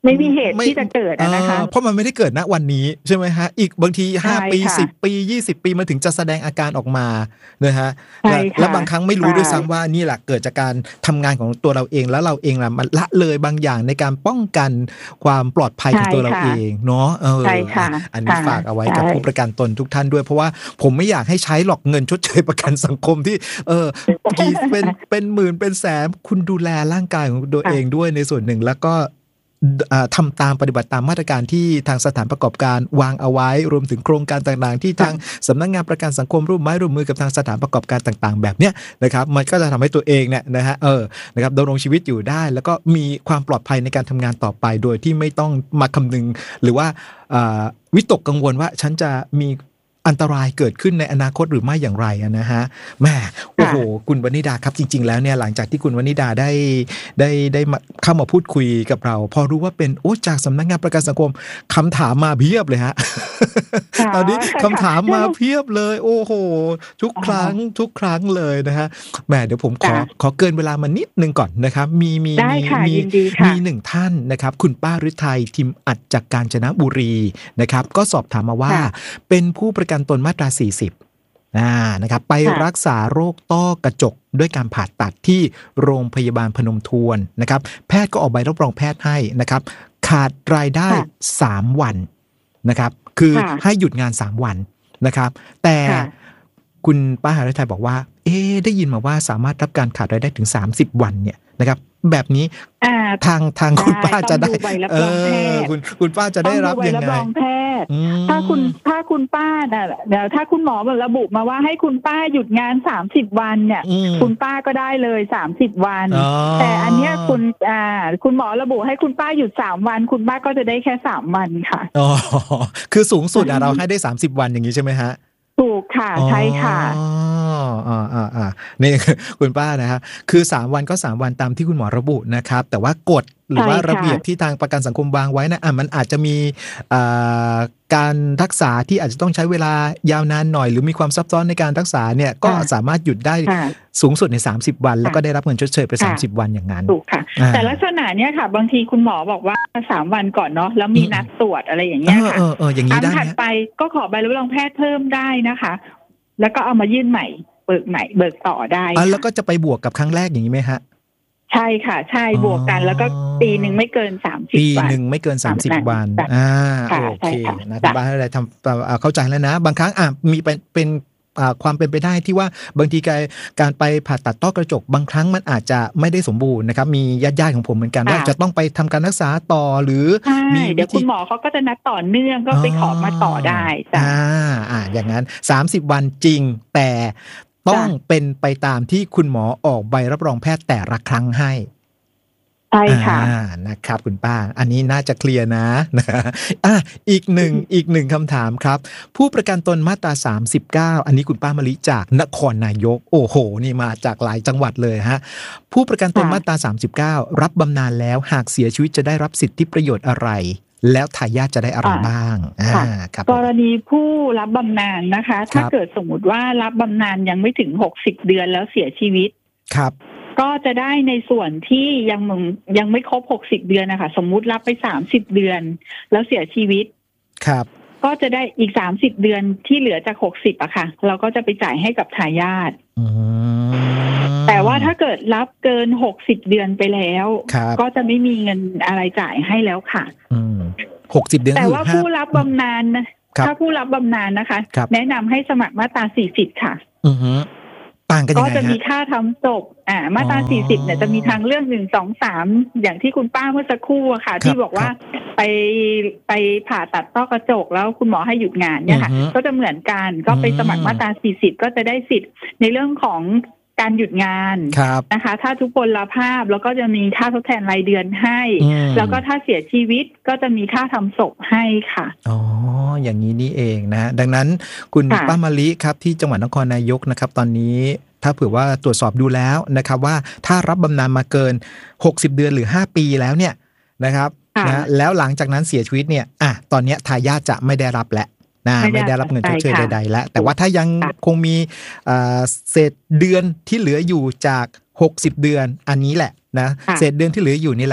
ไม่มีเหตุที่จะเกิดนะคะเพราะมันไม่ได้เกิดณวันนี้ใช่ไหมฮะอีกบางทีห้าปีสิบปียี่สิบปีมันถึงจะแสดงอาการออกมานะฮะแล้วบางครั้งไม่รู้ด้วยซ้ำว่านี่แหละเกิดจากการทำงานของตัวเราเองแล้วเราเองล่ะมันละเลยบางอย่างในการป้องกันความปลอดภัยของตัวเราเองเนาะเอออันนี้ฝากเอาไว้กับผู้ประกันตนทุกท่านด้วยเพราะว่าผมไม่อยากให้ใช้หลอกเงินชดเชยประกันสังคมที่เออกี่เป็นเป็นหมื่นเป็นแสนคุณดูแลร่างกายของตัวเองด้วยในส่วนหนึ่งแล้วก็ทำตามปฏิบัติตามมาตรการที่ทางสถานประกอบการวางเอาไว้รวมถึงโครงการต่างๆที่ทางสำนักงานประกันสังคมร่วมไม้ร่วมมือกับทางสถานประกอบการต่างๆแบบเนี้ยนะครับมันก็จะทำให้ตัวเองเนี่ยนะฮะเออนะครับดำรงชีวิตอยู่ได้แล้วก็มีความปลอดภัยในการทำงานต่อไปโดยที่ไม่ต้องมาคำนึงหรือว่าวิตกกังวลว่าฉันจะมีอันตรายเกิดขึ้นในอนาคตหรือไม่อย่างไรนะฮะแม่โอ้โหคุณวนิดาครับจริงๆแล้วเนี่ยหลังจากที่คุณวนิดาได้ได้ได้เข้ามาพูดคุยกับเราพอรู้ว่าเป็นโอ้จากสำนักงานประกันสังคมคำถามมาเพียบเลยฮะตอนนี้คำถามมาเพียบเลยโอ้โหทุกครั้งทุกครั้งเลยนะฮะแม่เดี๋ยวผมขอขอเกินเวลามานิดนึงก่อนนะครับมีมีมีมีมีหนึ่งท่านนะครับคุณป้าฤทัยทิมอัดจากกาญจนบุรีนะครับก็สอบถามมาว่าเป็นผู้ประกันตนมาตราสี่สิบอ่านะครับไปรักษาโรคต้อกระจกด้วยการผ่าตัดที่โรงพยาบาลพนมทวนนะครับแพทย์ก็ออกใบรับรองแพทย์ให้นะครับขาดรายได้สามวันนะครับคือให้หยุดงานสามวันนะครับแต่คุณป้าหฤทัยบอกว่าเอ๊ะได้ยินมาว่าสามารถรับการขาดรายได้ถึงสามสิบวันเนี่ยนะครับแบบนี้ทางทางคุณป้าจะได้เออคุณคุณป้าจะได้รับยังไงถ้าคุณถ้าคุณป้าน่ะเดี๋ยวถ้าคุณหมอแบบระบุมาว่าให้คุณป้าหยุดงานสามสิบวันเนี่ยคุณป้าก็ได้เลยสามสิบวันแต่อันเนี้ยคุณอ่าคุณหมอระบุให้คุณป้าหยุดสามวันคุณป้าก็จะได้แค่สามวันค่ะอ๋อคือสูงสุดอ่ะเราให้ได้สามสิบวันอย่างนี้ใช่ไหมฮะถูกค่ะใช่ค่ะอ๋ออ่าอ่าอ่านี่คุณป้านะครับคือสามวันก็สามวันตามที่คุณหมอระบุนะครับแต่ว่ากฎหรือว่าระเบียบที่ทางประกันสังคมวางไว้นะอ่ะมันอาจจะมีการรักษาที่อาจจะต้องใช้เวลายาวนานหน่อยหรือมีความซับซ้อนในการรักษาเนี่ยก็สามารถหยุดได้สูงสุดในสามสิบวันแล้วก็ได้รับเงินชดเชยไปสามสิบวันอย่างนั้นถูกค่ะแต่ลักษณะเนี้ยค่ะบางทีคุณหมอบอกว่าสามวันก่อนเนาะแล้วมีนัดตรวจอะไรอย่างเงี้ยค่ะเออเอออย่างนี้ได้ถัดไปก็ขอใบรับรองแพทย์เพิ่มได้นะคะแล้วก็เอามายื่นใหม่เบิกใหม่เบิกต่อได้อ่ะแล้วก็จะไปบวกกับครั้งแรกอย่างนี้ไหมฮะใช่ค่ะใช่บวกกันแล้วก็ปีหนึ่งไม่เกินสามสิบวันปีหนึ่งไม่เกินสามสิบวันอ่าโอเคนะคุณป้าอะไรทำเข้าใจแล้วนะบางครั้งอ่ะมีเป็นเป็นความเป็นไปได้ที่ว่าบางทีการการไปผ่าตัดต้อกระจกบางครั้งมันอาจจะไม่ได้สมบูรณ์นะครับมีญาติๆของผมเหมือนกันว่าจะต้องไปทำการรักษาต่อหรือมีเดี๋ยวคุณหมอเขาก็จะนัดต่อเนื่องก็ไปขอมาต่อได้จ้ะอ่าอ่าอย่างนั้นสามสิบวันจริงแต่ต้องเป็นไปตามที่คุณหมอออกใบรับรองแพทย์แต่ละครั้งให้ใช่ค่ะนะครับคุณป้าอันนี้น่าจะเคลียร์นะนะอ่ะอีกหนึ่งอีกหนึ่งคำถามครับผู้ประกันตนมาตราสามสิบเก้าอันนี้คุณป้ามะลิจากนครนายกโอ้โหนี่มาจากหลายจังหวัดเลยฮะผู้ประกันตนมาตราสามสิบเก้ารับบำนาญแล้วหากเสียชีวิตจะได้รับสิทธิประโยชน์อะไรแล้วทายาทจะได้อะไรบ้างกรณีผู้รับบำนาญนะคะถ้าเกิดสมมุติว่ารับบำนาญยังไม่ถึงหกสิบเดือนแล้วเสียชีวิตครับก็จะได้ในส่วนที่ยังยังไม่ครบหกสิบเดือนนะคะสมมุติรับไปสามสิบเดือนแล้วเสียชีวิตครับก็จะได้อีกสามสิบเดือนที่เหลือจากหกสิบอะค่ะเราก็จะไปจ่ายให้กับทายาทแต่ว่าถ้าเกิดรับเกินหกสิบเดือนไปแล้วก็จะไม่มีเงินอะไรจ่ายให้แล้วค่ะหกสิบเดือนแต่ว่าผู้รับบำนาญถ้าผู้รับบำนาญนะคะแนะนำให้สมัครมาตราสี่สิบค่ะต่างกันยังไงก็จะมีค่าทำศพอ่ามาตราสี่สิบเนี่ยจะมีทางเรื่องหนึ่งสองสามอย่างที่คุณป้าเมื่อสักครู่อะค่ะที่บอกว่าไปไปผ่าตัดต้อกระจกแล้วคุณหมอให้หยุดงานเนี่ยค่ะก็จะเหมือนกันก็ไปสมัครมาตราสี่สิบก็จะได้สิทธิ์ในเรื่องของการหยุดงานนะคะถ้าทุกพลภาพแล้วก็จะมีค่าทดแทนรายเดือนให้แล้วก็ถ้าเสียชีวิตก็จะมีค่าทำศพให้ค่ะอ๋ออย่างนี้นี่เองนะดังนั้นคุณป้ามะลิครับที่จังหวัดนครนายกนะครับตอนนี้ถ้าเผื่อว่าตรวจสอบดูแล้วนะครับว่าถ้ารับบำนาญมาเกินหกสิบเดือนหรือห้าปีแล้วเนี่ยนะครับนะแล้วหลังจากนั้นเสียชีวิตเนี่ยอ่ะตอนนี้ทายาทจะไม่ได้รับแล้วนะไม่ได้รับเงินชดเชยใดๆแล้วแต่ว่าถ้ายังคงมีเศษเดือนที่เหลืออยู่จากหกสิบเดือนอันนี้แหละนะเศษเดือนที่เหลืออยู่นี่แหละครับ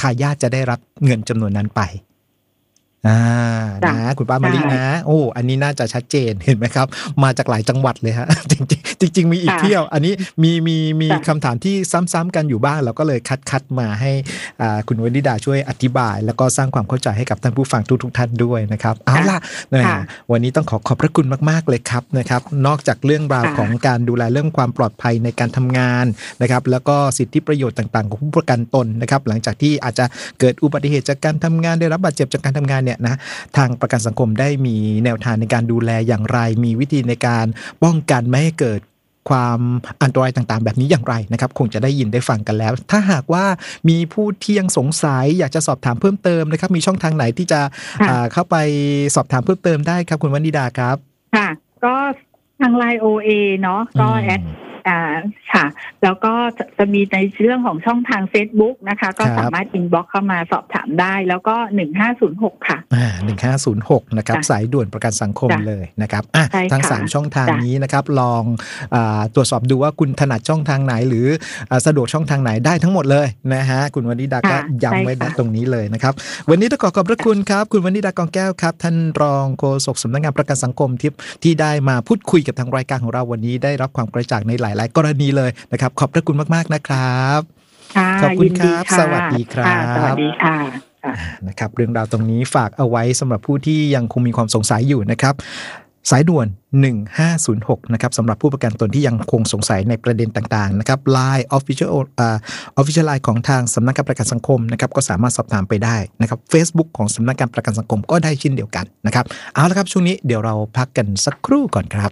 ายาทจะได้รับเงินจำนวนนั้นไปอ่านะคุณป้ามะลินะโอ้อันนี้น่าจะชัดเจนเห็นไหมครับมาจากหลายจังหวัดเลยฮะ จริงๆจริงๆมีอีกเที่ยวอันนี้มีมีมีคำถามที่ซ้ำๆกันอยู่บ้างเราก็เลยคัดคัดมาให้อ่าคุณวนิดาช่วยอธิบายแล้วก็สร้างความเข้าใจให้กับท่านผู้ฟังทุกๆท่านด้วยนะครับเอาล่ะนะวันนี้ต้องขอขอบพระคุณมากๆเลยครับนะครับนอกจากเรื่องราวของการดูแลเรื่องความปลอดภัยในการทำงานนะครับแล้วก็สิทธิประโยชน์ต่างๆของผู้ประกันตนนะครับหลังจากที่อาจจะเกิดอุบัติเหตุจากการทำงานได้รับบาดเจ็บจากการทำงานเนี่ยนะทางประกันสังคมได้มีแนวทางในการดูแลอย่างไรมีวิธีในการป้องกันไม่ให้เกิดความอันตรายต่างๆแบบนี้อย่างไรนะครับคงจะได้ยินได้ฟังกันแล้วถ้าหากว่ามีผู้ที่ยังสงสัยอยากจะสอบถามเพิ่มเติมนะครับมีช่องทางไหนที่จะเข้าไปสอบถามเพิ่มเติมได้ครับคุณวนิดาครับค่ะก็ทาง ไลน์ โอ เอ เนาะก็แอดอ่าค่ะแล้วก็จะมีในเรื่องของช่องทาง Facebook นะคะก็สามารถอินบ็อกซ์เข้ามาสอบถามได้แล้วก็หนึ่งห้าศูนย์หกค่ะอ่าหนึ่งห้าศูนย์หกนะครับสายด่วนประกันสังคมเลยนะครับอ่ะทั้งสามช่องทางนี้นะครับลองอ่าตรวจสอบดูว่าคุณถนัดช่องทางไหนหรือสะดวกช่องทางไหนได้ทั้งหมดเลยนะฮะคุณวนิดาก็ย้ำไว้ตรงนี้เลยนะครับวันนี้ต้องขอขอบพระคุณครับคุณวนิดากองแก้วครับท่านรองโฆษกสำนักงานประกันสังคมที่ที่ได้มาพูดคุยกับทางรายการของเราวันนี้ได้รับความกระจ่างในหลายๆกรณีเลยนะครับขอบพระคุณมากๆนะครับขอบคุณครับสวัสดีครับสวัสดีค่ะนะครับเรื่องราวตรงนี้ฝากเอาไว้สำหรับผู้ที่ยังคงมีความสงสัยอยู่นะครับสายด่วนหนึ่งห้าศูนย์หกนะครับสำหรับผู้ประกันตนที่ยังคงสงสัยในประเด็นต่างๆนะครับ ไลน์ Official อ่า Official ไลน์ ของทางสำนักงานประกันสังคมนะครับก็สามารถสอบถามไปได้นะครับ Facebook ของสำนักงานประกันสังคมก็ได้เช่นเดียวกันนะครับเอาละครับช่วงนี้เดี๋ยวเราพักกันสักครู่ก่อนครับ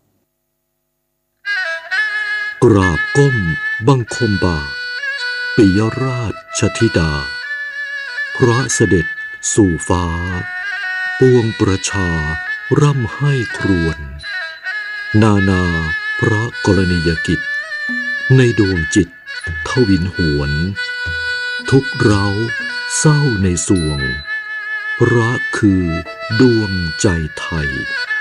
กราบก้มบังคมบาทปิยราชธิดาพระเสด็จสู่ฟ้าปวงประชาร่ำให้ครวญนานาพระกรณียกิจในดวงจิตทวินหวนทุกเร้าเศร้าในสวงพระคือดวงใจไทย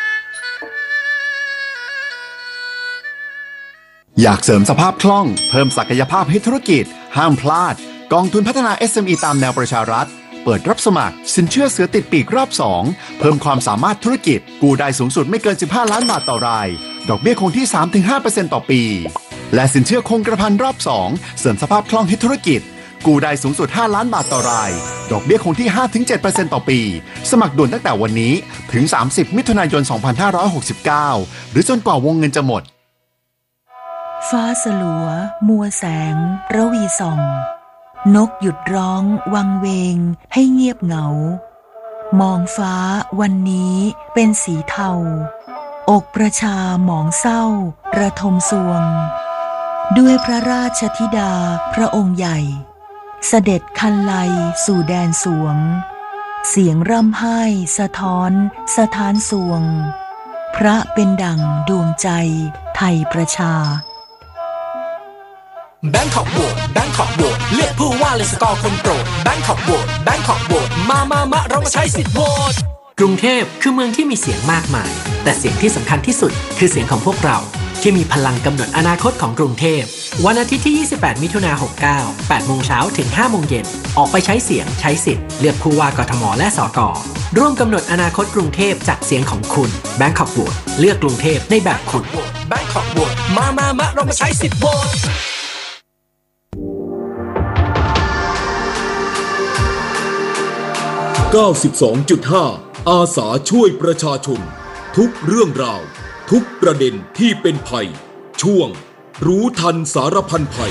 อยากเสริมสภาพคล่องเพิ่มศักยภาพให้ธุรกิจห้ามพลาดกองทุนพัฒนา เอส เอ็ม อี ตามแนวประชารัฐเปิดรับสมัครสินเชื่อเสือติดปีกรอบสองเพิ่มความสามารถธุรกิจกู้ได้สูงสุดไม่เกินสิบห้าล้านบาทต่อรายดอกเบี้ยคงที่ สามถึงห้าเปอร์เซ็นต์ ต่อปีและสินเชื่อคงกระพันรอบสองเสริมสภาพคล่องให้ธุรกิจกู้ได้สูงสุดห้าล้านบาทต่อรายดอกเบี้ยคงที่ ห้าถึงเจ็ดเปอร์เซ็นต์ ต่อปีสมัครด่วนตั้งแต่วันนี้ถึงสามสิบมิถุนายนสองพันห้าร้อยหกสิบเก้าหรือจนกว่าวงเงินจะหมดฟ้าสลัวมัวแสงระวีส่องนกหยุดร้องวังเวงให้เงียบเหงามองฟ้าวันนี้เป็นสีเทาอกประชาหมองเศร้าระทมสวงด้วยพระราชธิดาพระองค์ใหญ่เสด็จคันไลสู่แดนสวงเสียงร่ำไห้สะท้อนสถานสวงพระเป็นดั่งดวงใจไทยประชาแบงคอกโหวตแบงคอกโหวตเลือกผู้ว่าเลยสกอร์คนโปรดแบงคอกโหวตแบงคอกโหวตมามามาเรามาใช้สิทธิ์โหวตกรุงเทพคือเมืองที่มีเสียงมากมายแต่เสียงที่สำคัญที่สุดคือเสียงของพวกเราที่มีพลังกำหนดอนาคตของกรุงเทพวันอาทิตย์ที่ยี่สิบแปดมิถุนายนหกเก้า แปดโมงเช้าถึงห้าโมงเย็นออกไปใช้เสียงใช้สิทธิ์เลือกผู้ว่ากทมและสกร่วมกำหนดอนาคตกรุงเทพจากเสียงของคุณแบงคอกโหวตเลือกกรุงเทพในแบบคุณแบงคอกโหวตมามามาเรามาใช้สิทธิ์โหวตเก้าสิบสองจุดห้า อาสาช่วยประชาชนทุกเรื่องราวทุกประเด็นที่เป็นภัยช่วงรู้ทันสารพันภัย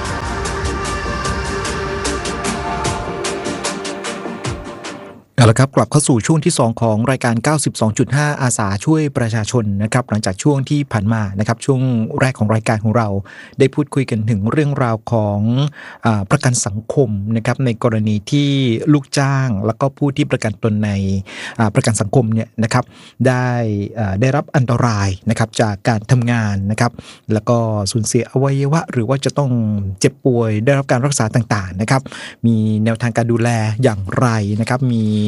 เอาละครับกลับเข้าสู่ช่วงที่สองของรายการ เก้าสิบสองจุดห้า อาสาช่วยประชาชนนะครับหลังจากช่วงที่ผ่านมานะครับช่วงแรกของรายการของเราได้พูดคุยกันถึงเรื่องราวของอ่าประกันสังคมนะครับในกรณีที่ลูกจ้างแล้วก็ผู้ที่ประกันตนในอ่าประกันสังคมเนี่ยนะครับได้อ่าได้รับอันตรายนะครับจากการทำงานนะครับแล้วก็สูญเสียอวัยวะหรือว่าจะต้องเจ็บป่วยได้รับการรักษาต่างๆนะครับมีแนวทางการดูแลอย่างไรนะครับมี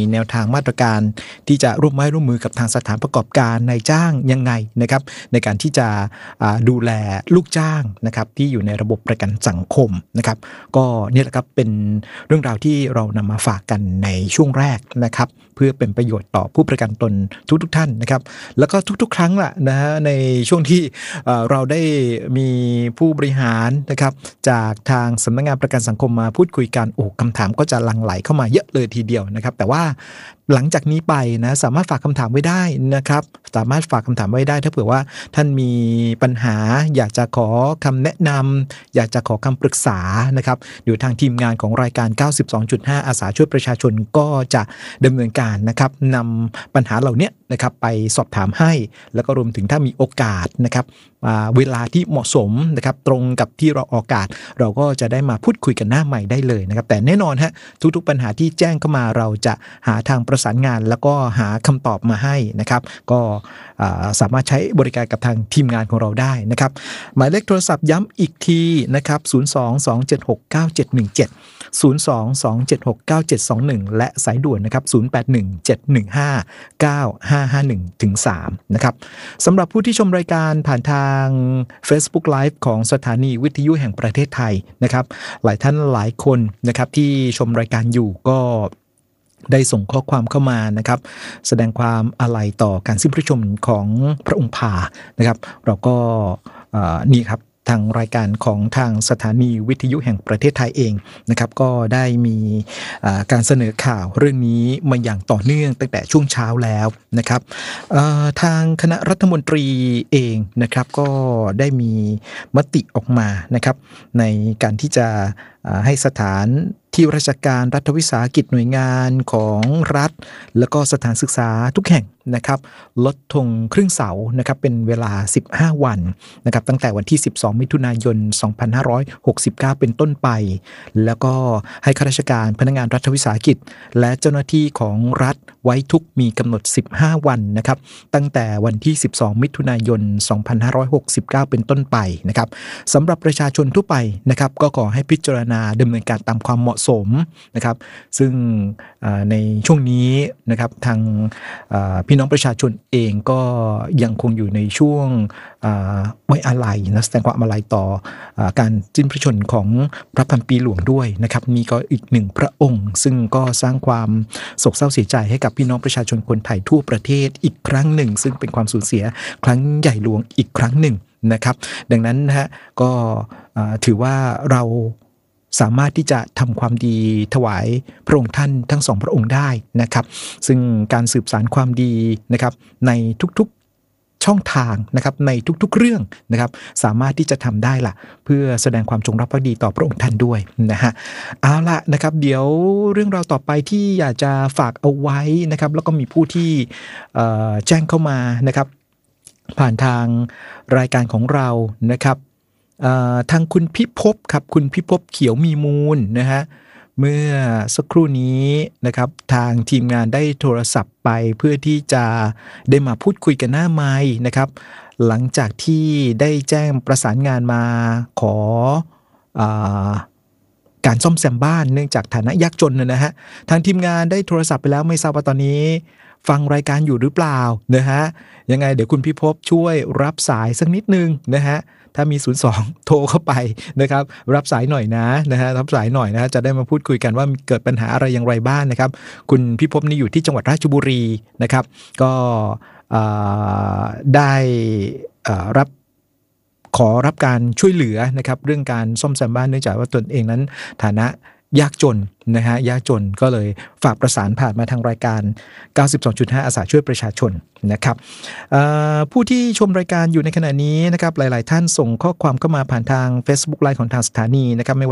แนวทางมาตรการที่จะร่วมไม้ร่วมมือกับทางสถานประกอบการนายจ้างยังไงนะครับในการที่จะดูแลลูกจ้างนะครับที่อยู่ในระบบประกันสังคมนะครับก็นี่แหละครับเป็นเรื่องราวที่เรานำมาฝากกันในช่วงแรกนะครับเพื่อเป็นประโยชน์ต่อผู้ประกันตนทุกๆท่านนะครับแล้วก็ทุกๆครั้งล่ะนะฮะในช่วงที่เราได้มีผู้บริหารนะครับจากทางสำนักงานประกันสังคมมาพูดคุยกันโอ้คำถามก็จะหลั่งไหลเข้ามาเยอะเลยทีเดียวนะครับแต่ว่าหลังจากนี้ไปนะสามารถฝากคำถามไว้ได้นะครับสามารถฝากคำถามไว้ได้ถ้าเผื่อว่าท่านมีปัญหาอยากจะขอคำแนะนำอยากจะขอคำปรึกษานะครับเดี๋ยวทางทีมงานของรายการ เก้าสิบสองจุดห้า อาสาช่วยประชาชนก็จะดำเนินการนะครับนำปัญหาเหล่านี้นะครับไปสอบถามให้แล้วก็รวมถึงถ้ามีโอกาสนะครับเวลาที่เหมาะสมนะครับตรงกับที่เราออกอากาศเราก็จะได้มาพูดคุยกันหน้าใหม่ได้เลยนะครับแต่แน่นอนฮะทุกๆปัญหาที่แจ้งเข้ามาเราจะหาทางประสานงานแล้วก็หาคำตอบมาให้นะครับก็สามารถใช้บริการกับทางทีมงานของเราได้นะครับหมายเลขโทรศัพท์ย้ำอีกทีนะครับศูนย์ สอง สอง เจ็ด หก เก้า เจ็ด หนึ่ง เจ็ด ศูนย์ สอง สอง เจ็ด หก เก้า เจ็ด สอง หนึ่งและสายด่วนนะครับศูนย์ แปด หนึ่ง เจ็ด หนึ่ง ห้า เก้า ห้า ห้า หนึ่ง ถึง สามนะครับสำหรับผู้ที่ชมรายการผ่านทาง Facebook Live ของสถานีวิทยุแห่งประเทศไทยนะครับหลายท่านหลายคนนะครับที่ชมรายการอยู่ก็ได้ส่งข้อความเข้ามานะครับแสดงความอาลัยต่อการสิ้นพระชนม์ของพระองค์ผ่านะครับเราก็นี่ครับทางรายการของทางสถานีวิทยุแห่งประเทศไทยเองนะครับก็ได้มีการเสนอข่าวเรื่องนี้มาอย่างต่อเนื่องตั้งแต่ช่วงเช้าแล้วนะครับทางคณะรัฐมนตรีเองนะครับก็ได้มีมติออกมานะครับในการที่จะให้สถานที่ราชการรัฐวิสาหกิจหน่วยงานของรัฐแล้วก็สถานศึกษาทุกแห่งนะครับลดธงครึ่งเสานะครับเป็นเวลาสิบห้าวันนะครับตั้งแต่วันที่สิบสองมิถุนายนสองพันห้าร้อยหกสิบเก้าเป็นต้นไปแล้วก็ให้ข้าราชการพนักงานรัฐวิสาหกิจและเจ้าหน้าที่ของรัฐไว้ทุกมีกำหนดสิบห้าวันนะครับตั้งแต่วันที่สิบสองมิถุนายนสองพันห้าร้อยหกสิบเก้าเป็นต้นไปนะครับสำหรับประชาชนทั่วไปนะครับก็ขอให้พิจารณาดำเนินการตามความเหมาะสมนะครับซึ่งในช่วงนี้นะครับทางพี่น้องประชาชนเองก็ยังคงอยู่ในช่วงไว้อาลัยนะแสดงความอาลัยต่อการสิ้นพระชนม์ของพระพันปีหลวงด้วยนะครับนี่ก็อีกหนึ่งพระองค์ซึ่งก็สร้างความโศกเศร้าเสียใจให้กับพี่น้องประชาชนคนไทยทั่วประเทศอีกครั้งหนึ่งซึ่งเป็นความสูญเสียครั้งใหญ่หลวงอีกครั้งหนึ่งนะครับดังนั้นนะฮะก็ถือว่าเราสามารถที่จะทำความดีถวายพระองค์ท่านทั้งสองพระองค์ได้นะครับซึ่งการสืบสานความดีนะครับในทุกๆช่องทางนะครับในทุกๆเรื่องนะครับสามารถที่จะทำได้ล่ะเพื่อแสดงความจงรักภักดีต่อพระองค์ท่านด้วยนะฮะเอาละนะครับเดี๋ยวเรื่องราวต่อไปที่อยากจะฝากเอาไว้นะครับแล้วก็มีผู้ที่แจ้งเข้ามานะครับผ่านทางรายการของเรานะครับทางคุณพิภพครับคุณพิภพเขียวมีมูลนะฮะเมื่อสักครู่นี้นะครับทางทีมงานได้โทรศัพท์ไปเพื่อที่จะได้มาพูดคุยกันหน้าไมค์นะครับหลังจากที่ได้แจ้งประสานงานมาขออ่าการซ่อมแซมบ้านเนื่องจากฐานะยากจนนะฮะทางทีมงานได้โทรศัพท์ไปแล้วไม่ทราบว่าตอนนี้ฟังรายการอยู่หรือเปล่านะฮะยังไงเดี๋ยวคุณพิภพช่วยรับสายสักนิดนึงนะฮะถ้ามีศูนย์สองโทรเข้าไปนะครับรับสายหน่อยนะนะฮะรับสายหน่อยนะจะได้มาพูดคุยกันว่าเกิดปัญหาอะไรอย่างไรบ้างนะครับคุณพิภพนี่อยู่ที่จังหวัดราชบุรีนะครับก็ได้รับขอรับการช่วยเหลือนะครับเรื่องการซ่อมแซมบ้านเนื่องจากว่าตนเองนั้นฐานะยากจนนะฮะยากจนก็เลยฝากประสานผ่านมาทางรายการ เก้าสิบสองจุดห้า อาสาช่วยประชาชนนะครับผู้ที่ชมรายการอยู่ในขณะนี้นะครับหลายๆท่านส่งข้อความเข้ามาผ่านทาง Facebook Live ของทางสถานีนะครับ